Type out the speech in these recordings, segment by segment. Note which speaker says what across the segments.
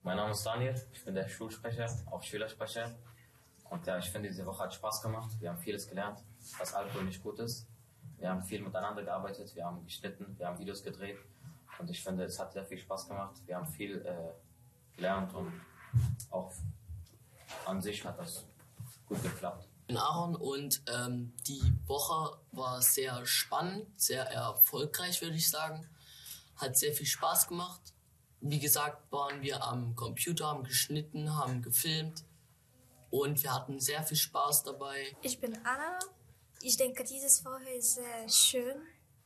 Speaker 1: Mein Name ist Daniel, ich bin der Schulsprecher, auch Schülersprecher. Und ja, ich finde, diese Woche hat Spaß gemacht. Wir haben vieles gelernt, dass Alkohol nicht gut ist. Wir haben viel miteinander gearbeitet, wir haben geschnitten, wir haben Videos gedreht. Und ich finde, es hat sehr viel Spaß gemacht. Wir haben viel gelernt und auch an sich hat das gut geklappt.
Speaker 2: Ich bin Aaron und die Woche war sehr spannend, sehr erfolgreich, würde ich sagen. Hat sehr viel Spaß gemacht. Wie gesagt, waren wir am Computer, haben geschnitten, haben gefilmt und wir hatten sehr viel Spaß dabei.
Speaker 3: Ich bin Anna. Ich denke, diese Woche ist sehr schön.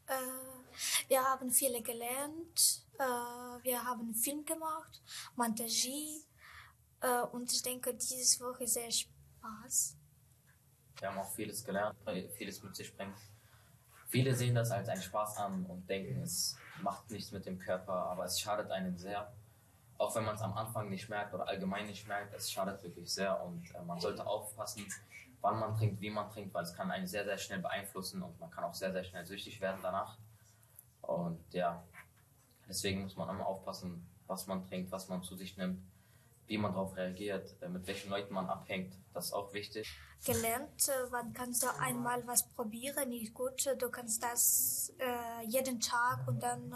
Speaker 3: Wir haben viele gelernt. Wir haben Film gemacht, Montagie. Und ich denke, diese Woche ist sehr Spaß.
Speaker 1: Wir haben auch vieles gelernt, vieles mit sich bringt. Viele sehen das als einen Spaß an und denken, es macht nichts mit dem Körper, aber es schadet einem sehr. Auch wenn man es am Anfang nicht merkt oder allgemein nicht merkt, es schadet wirklich sehr und man sollte aufpassen, wann man trinkt, wie man trinkt, weil es kann einen sehr, sehr schnell beeinflussen und man kann auch sehr, sehr schnell süchtig werden danach. Und ja, deswegen muss man immer aufpassen, was man trinkt, was man zu sich nimmt, wie man darauf reagiert, mit welchen Leuten man abhängt, das ist auch wichtig.
Speaker 3: Gelernt, wann kannst du einmal was probieren, nicht gut, du kannst das jeden Tag und dann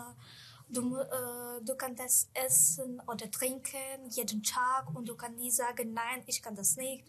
Speaker 3: du kannst das essen oder trinken jeden Tag und du kannst nie sagen, nein, ich kann das nicht.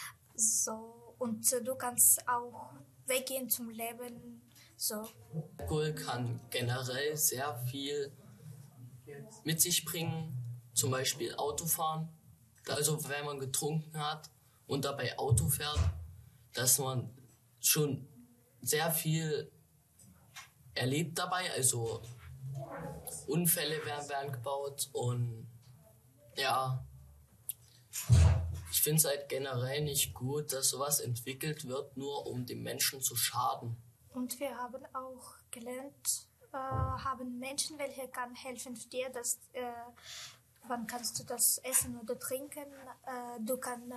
Speaker 3: So, und du kannst auch weggehen zum Leben. So.
Speaker 2: Alkohol kann generell sehr viel mit sich bringen, zum Beispiel Autofahren. Also wenn man getrunken hat und dabei Auto fährt, dass man schon sehr viel erlebt dabei, also Unfälle werden gebaut und ja, ich finde es halt generell nicht gut, dass sowas entwickelt wird, nur um dem Menschen zu schaden.
Speaker 3: Und wir haben auch gelernt, haben Menschen, welche kann helfen dir, dass wann kannst du das essen oder trinken? Du kannst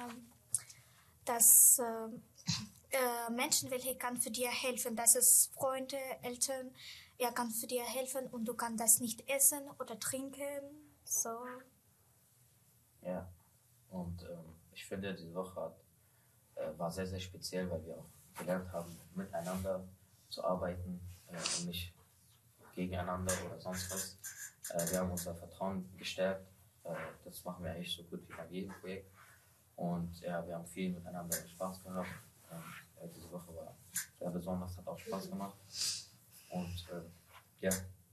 Speaker 3: Menschen, welche kann für dir helfen. Das ist Freunde, Eltern. Er kann für dir helfen und du kannst das nicht essen oder trinken. So.
Speaker 1: Ja, und ich finde, diese Woche war sehr, sehr speziell, weil wir auch gelernt haben, miteinander zu arbeiten und nicht gegeneinander oder sonst was. Wir haben unser Vertrauen gestärkt. Das machen wir eigentlich so gut wie bei jedem Projekt. Und ja, wir haben viel miteinander Spaß gehabt. Diese Woche war sehr besonders, hat auch Spaß gemacht. Und ja.